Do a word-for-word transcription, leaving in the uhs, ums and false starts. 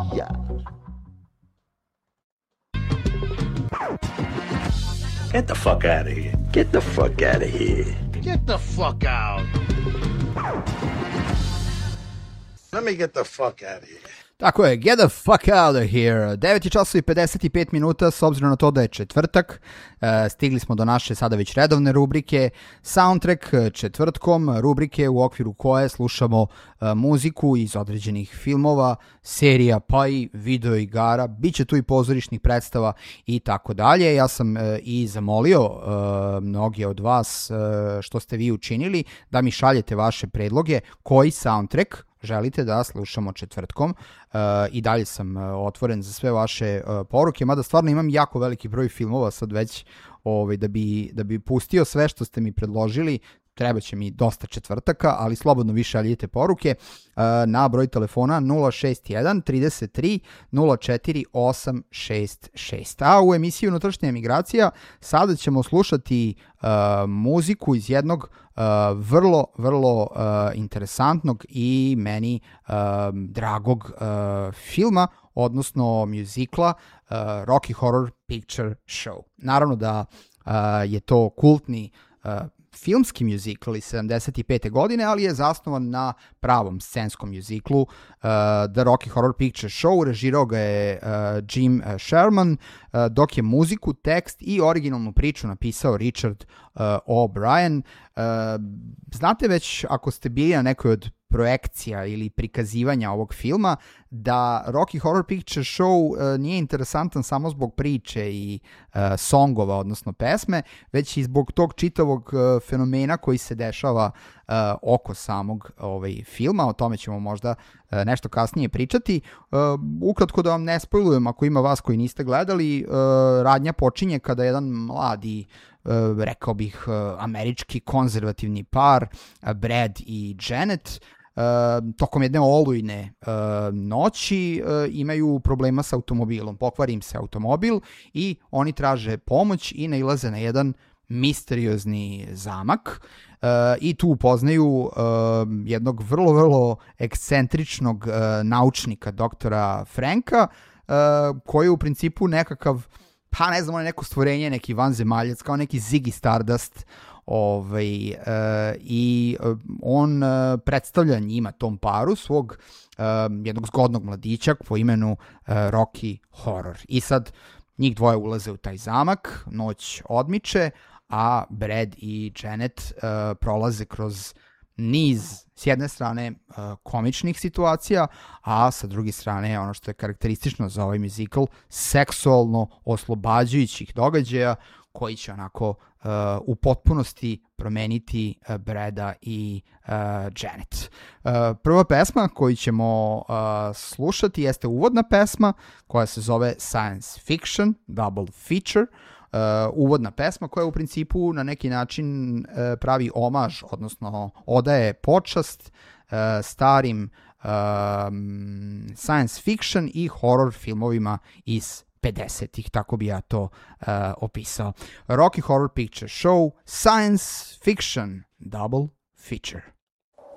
Yeah. Get the fuck out of here. Get the fuck out of here. Get the fuck out. Let me get the fuck out of here. Tako je, get the fuck out of here. devet časova i pedeset pet minuta, s obzirom na to da je četvrtak, stigli smo do naše sada već redovne rubrike Soundtrack četvrtkom, rubrike u okviru koje slušamo muziku iz određenih filmova, serija, pa i video igara, bit će tu i pozorišnih predstava i tako dalje. Ja sam i zamolio mnoge od vas što ste vi učinili da mi šaljete vaše predloge, koji soundtrack želite da slušamo četvrtkom. Uh, i dalje sam uh, otvoren za sve vaše uh, poruke, mada stvarno imam jako veliki broj filmova sad već ovaj, da, bi, da bi pustio sve što ste mi predložili. Treba će mi dosta četvrtaka, ali slobodno vi šaljite poruke uh, na broj telefona nula šest jedan trideset tri nula četiri osam šest šest. A u emisiji Unutrašnja emigracija sada ćemo slušati uh, muziku iz jednog uh, vrlo, vrlo uh, interesantnog i meni uh, dragog uh, filma, odnosno muzikla uh, Rocky Horror Picture Show. Naravno da uh, je to kultni uh, filmski muzikl iz sedamdeset pete godine, ali je zasnovan na pravom scenskom muziklu uh, The Rocky Horror Picture Show. Režirao ga je uh, Jim Sherman, uh, dok je muziku, tekst i originalnu priču napisao Richard uh, O'Brien. Uh, znate već, ako ste bili na nekoj od projekcija ili prikazivanja ovog filma, da Rocky Horror Picture Show uh, nije interesantan samo zbog priče i uh, songova, odnosno pesme, već i zbog tog čitavog uh, fenomena koji se dešava uh, oko samog ovaj, filma. O tome ćemo možda uh, nešto kasnije pričati. Uh, ukratko da vam ne spojlujem, ako ima vas koji niste gledali, uh, radnja počinje kada jedan mladi, uh, rekao bih, uh, američki konzervativni par, uh, Brad i Janet, Uh, tokom jedne olujne uh, noći uh, imaju problema sa automobilom. Pokvari im se automobil i oni traže pomoć i nailaze na jedan misteriozni zamak uh, i tu upoznaju uh, jednog vrlo, vrlo ekscentričnog uh, naučnika, doktora Franka, uh, koji je u principu nekakav, pa ne znam, on je neko stvorenje, neki vanzemaljac, kao neki Ziggy Stardust. Ovaj, uh, i uh, on uh, predstavlja njima, tom paru, svog uh, jednog zgodnog mladića po imenu uh, Rocky Horror. I sad njih dvoje ulaze u taj zamak, noć odmiče, a Brad i Janet uh, prolaze kroz niz, s jedne strane, uh, komičnih situacija, a sa druge strane, ono što je karakteristično za ovaj muzikl, seksualno oslobađajućih događaja koji će onako uh, u potpunosti promeniti uh, Brada i uh, Janet. Uh, prva pesma koju ćemo uh, slušati jeste uvodna pesma koja se zove Science Fiction Double Feature. Uh, uvodna pesma koja u principu na neki način uh, pravi omaž, odnosno odaje počast uh, starim um, science fiction i horror filmovima iz pedesetih, tako bi ja to uh, opisao. Rocky Horror Picture Show, Science Fiction Double Feature.